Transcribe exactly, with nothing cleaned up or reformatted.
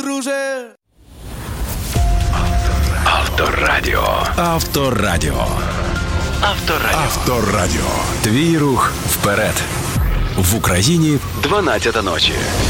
друже. Авторадіо. Авторадіо. Авторадіо. Авторадіо. Твій рух вперед. В Україні дванадцята ночі.